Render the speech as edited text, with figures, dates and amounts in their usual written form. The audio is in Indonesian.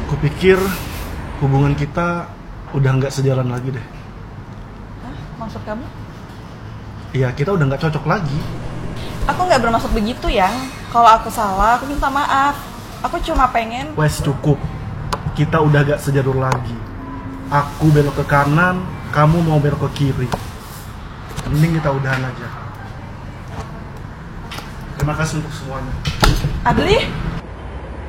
Kupikir hubungan kita udah nggak sejalan lagi deh. Hah? Maksud kamu? Iya, kita udah nggak cocok lagi. Aku nggak bermaksud begitu, Yang. Kalau aku salah, aku minta maaf. Aku cuma pengen... Wes, cukup. Kita udah gak sejalur lagi. Aku belok ke kanan, kamu mau belok ke kiri. Mending kita udahan aja. Terima kasih untuk semuanya. Adli?